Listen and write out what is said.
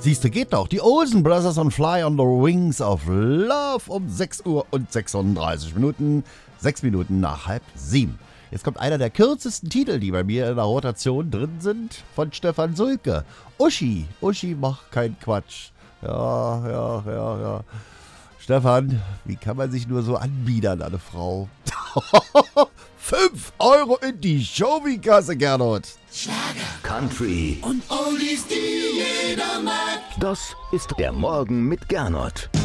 Siehste, geht doch. Die Olsen Brothers on Fly on the Wings of Love um 6 Uhr und 36 Minuten. 6 Minuten nach 6:30. Jetzt kommt einer der kürzesten Titel, die bei mir in der Rotation drin sind, von Stefan Sulke. Uschi. Uschi macht keinen Quatsch. Ja. Stefan, wie kann man sich nur so anbiedern, eine Frau? 5 Euro in die Show-Kasse, Gernot. Schlager, Country und Oldies, die jeder mag. Das ist der Morgen mit Gernot.